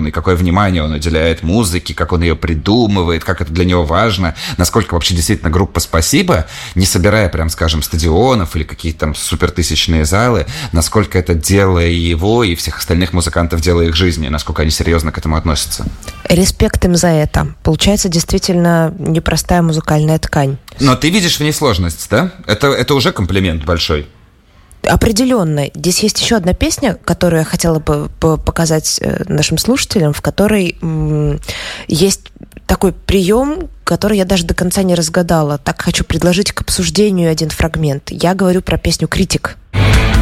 огромный, какое внимание он уделяет музыке, как он ее придумывает, как это для него важно, насколько вообще действительно группа «Спасибо», не собирая, прям скажем, стадионов или какие-то там супертысячные залы, насколько это дело его и всех остальных музыкантов, дело их жизни, насколько они серьезно к этому относятся. Респект им за это. Получается действительно непростая музыкальная ткань. Но ты видишь в ней сложность, да? Это уже комплимент большой. Определенно. Здесь есть еще одна песня, которую я хотела бы показать нашим слушателям, в которой есть такой прием, который я даже до конца не разгадала. Так хочу предложить к обсуждению один фрагмент. Я говорю про песню «Критик».